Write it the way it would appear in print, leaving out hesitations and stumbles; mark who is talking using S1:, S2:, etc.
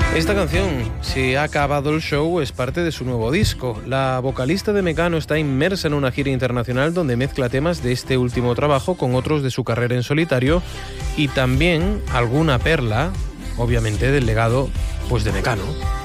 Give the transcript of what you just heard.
S1: Esta canción, Se ha acabado el show, es parte de su nuevo disco. La vocalista de Mecano está inmersa en una gira internacional donde mezcla temas de este último trabajo con otros de su carrera en solitario y también alguna perla, obviamente, del legado pues de Mecano.